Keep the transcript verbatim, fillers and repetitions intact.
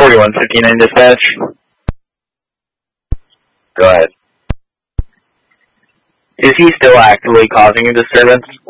forty-one fifty-nine dispatch. Go ahead. Is he still actively causing a disturbance?